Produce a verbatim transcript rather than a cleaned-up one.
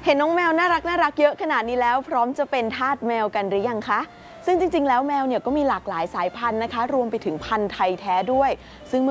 เห็นน้องแมวน่ารักน่ารักเยอะขนาดนี้แล้วพร้อมจะเป็นทาสแมวกันหรือยังคะซึ่งจริงๆแล้วแมวเนี่ยก็มีหลากหลายสายพันธุ์นะคะรวมไปถึงพันธุ์ไทยแท้ด้วยซึ่ง